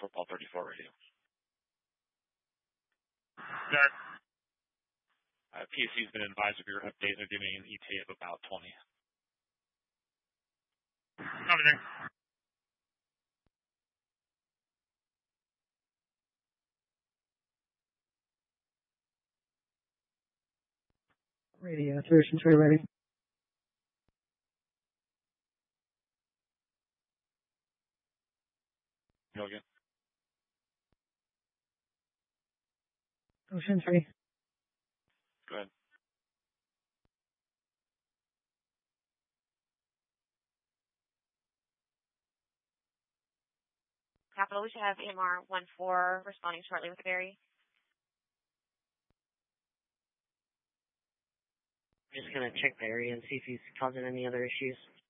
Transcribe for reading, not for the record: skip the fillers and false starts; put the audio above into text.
Football 34 radio. Start. PSC's been advised of your update. They're giving an ETA of about 20. Over there. Radio, Ocean 3 ready. Go again. Ocean 3. Go ahead. Capital, we should have AMR 14 responding shortly with Barry. Just going to check Barry and see if he's causing any other issues.